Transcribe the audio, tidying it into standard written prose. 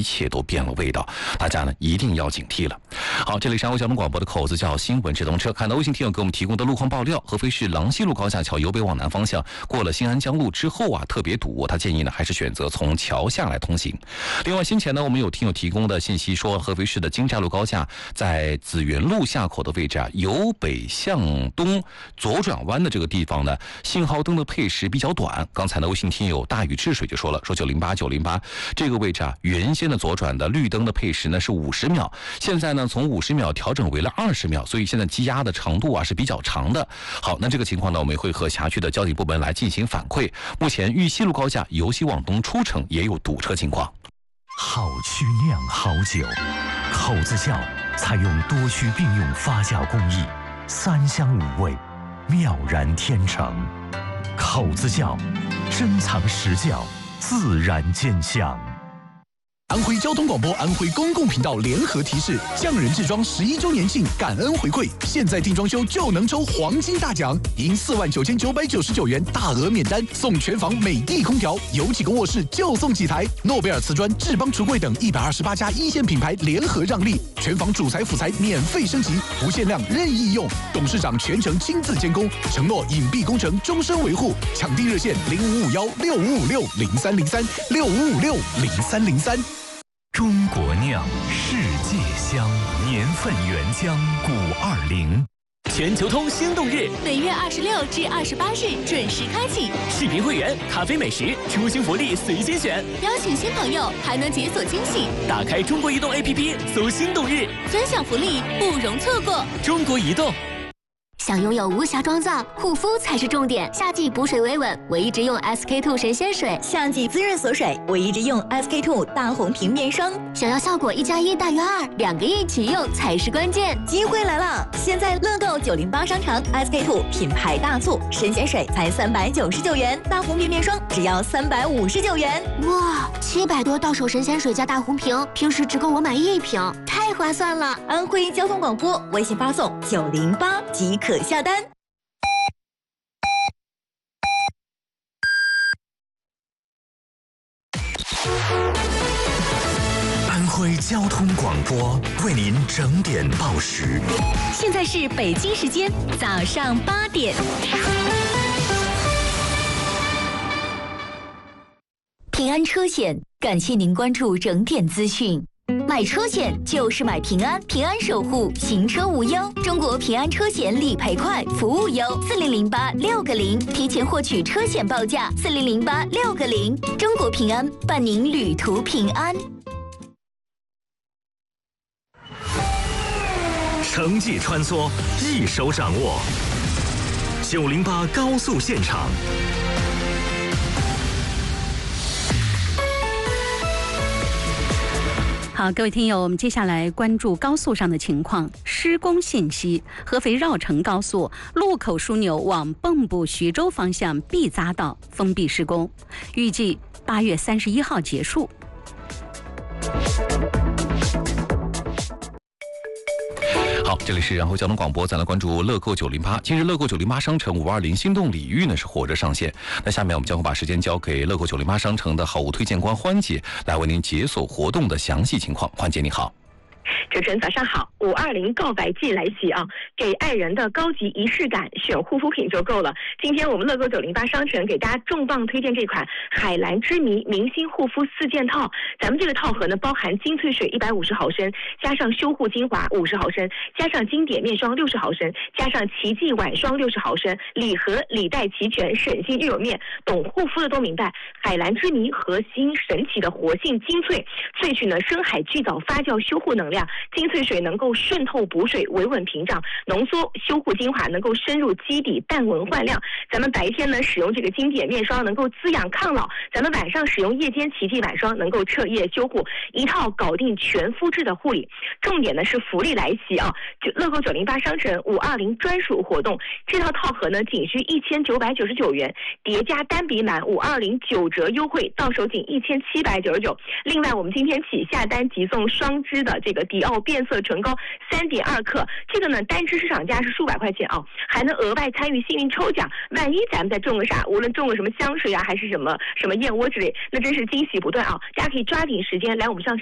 切都变了味道，大家呢一定要警惕了。好，这里是安徽交通广播的口子叫新闻直通车，看到微信听友给我们提供的路况爆料，合肥市郎溪路高架桥由北往南方向过了新安江路之后特别堵，他建议呢还是选择从桥下来通行。另外，先前呢我们有听友提供的信息说，合肥市的京寨路高架在紫园路下口的位置由北向东左转弯的这个地方呢，信号灯的配时比较短。刚才呢微信听友大禹治水就说了，说908这个位置原先的左转的绿灯的配时呢是50秒，现在呢从50秒调整为了20秒，所以现在积压的长度是比较长的。好，那这个情况呢，我们会和辖区的交警部门来进行反馈。目前玉溪路高架由西往东出城也有堵车情况。 好曲酿好酒，口子窖采用多区并用发酵工艺，3香5味，妙然天成。口子窖，珍藏实窖，自然见香。 安徽交通广播、安徽公共频道联合提示：匠人制装11周年庆感恩回馈，现在定装修就能抽黄金大奖，赢49999元大额免单，送全房美的空调，有几个卧室就送几台。诺贝尔瓷砖、智邦橱柜等128家一线品牌联合让利，全房主材辅材免费升级，不限量任意用。董事长全程亲自监工，承诺隐蔽工程终身维护。抢订热线05516556030365560303。 中国酿，世界香，年份原浆520。 全球通心动日， 本月26至28日准时开启。 视频会员、咖啡美食、出行福利随心选， 邀请新朋友还能解锁惊喜。 打开中国移动 APP 搜心动日， 分享福利不容错过。 中国移动。 想拥有无瑕妆造，护肤才是重点。夏季补水维稳，我一直用 SK-II 神仙水； 夏季滋润锁水，我一直用 SK-II 大红瓶面霜。 想要效果1+1大于2，2个一起用才是关键。 机会来了！现在乐购908商城 SK-II 品牌大促，神仙水才399元，大红瓶面霜只要359元。 哇，700多到手神仙水加大红瓶，平时只够我买1瓶，太划算了！ 安徽交通广播微信发送908即可下单。 安徽交通广播为您整点报时。 现在是北京时间早上8点。平安车险，感谢您关注整点资讯。买车险就是买平安，平安守护，行车无忧。中国平安车险理赔快，服务优，4008-6个0，提前获取车险报价，4008-6个0。中国平安伴您旅途平安。 城际穿梭，一手掌握。908高速现场。 好，各位听友，我们接下来关注高速上的情况。施工信息：合肥绕城高速路口枢纽往蚌埠徐州方向 B 匝道封闭施工，预计8月31号结束。 好，这里是安徽交通广播，咱来关注乐购908。今日乐购908商城520心动礼遇呢是火热上线。那下面我们将会把时间交给乐购908商城的好物推荐官欢姐，来为您解锁活动的详细情况。欢姐你好。 主持人早上好，520告白季来袭啊！给爱人的高级仪式感，选护肤品就够了。今天我们乐购908商城给大家重磅推荐这款海蓝之谜明星护肤4件套。咱们这个套盒呢，包含精粹水150毫升，加上修护精华50毫升，加上经典面霜60毫升，加上奇迹晚霜60毫升，礼盒礼袋齐全，省心又有面。懂护肤的都明白，海蓝之谜核心神奇的活性精粹，萃取呢深海巨藻发酵修护能量。精粹水能够渗透补水，维稳屏障；浓缩修护精华能够深入基底，淡纹焕亮。咱们白天呢使用这个经典面霜，能够滋养抗老；咱们晚上使用夜间奇迹晚霜，能够彻夜修护，一套搞定全肤质的护理。重点呢是福利来袭啊！就乐购908商城520专属活动，这套套盒呢仅需1999元，叠加单笔满520 9折优惠，到手仅1799。另外，我们今天起下单即送双支的这个迪奥变色唇膏3.2克，这个呢单支市场价是数百块钱啊，还能额外参与幸运抽奖。万一咱们再中个啥，无论中个什么香水啊，还是什么燕窝之类，那真是惊喜不断啊！大家可以抓紧时间来我们商城